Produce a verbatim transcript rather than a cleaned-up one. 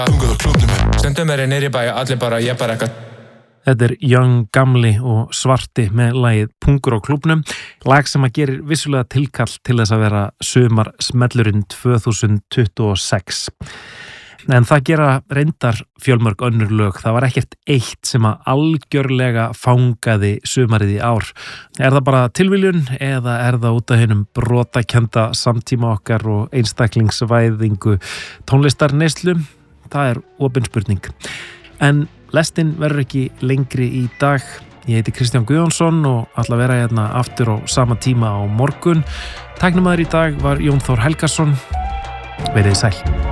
Pungur á klúbbnum. Stundum er ég niðri í bæ, allir bara, ég bara eitthvað. Þetta er Young Gamli og Svarti með lagið Pungur á klúbbnum, lag sem að gerir vissulega tilkall til þess að vera sumar smellurinn tvö þúsund tuttugu og sex. En það gera reyndar fjölmörg önnur lög. Það var ekkert eitt sem að algjörlega fangaði sumarið í ár. Er það bara tilviljun eða er það út af hinum brotakennda samtíma okkar og einstaklingsvæðingu tónlistarneyslu? Það er opin spurning. En lestin verður ekki lengri í dag. Ég heiti Kristján Guðjónsson og ætla að vera hérna aftur á sama tíma á morgun. Tæknimaður í dag var Jón Þór Helgason. Verið sæl.